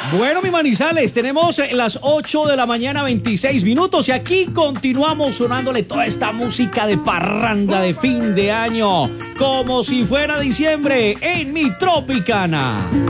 Bueno, mi Manizales, tenemos las 8 de la mañana, 26 minutos, y aquí continuamos sonándole toda esta música de parranda de fin de año, como si fuera diciembre en mi Tropicana.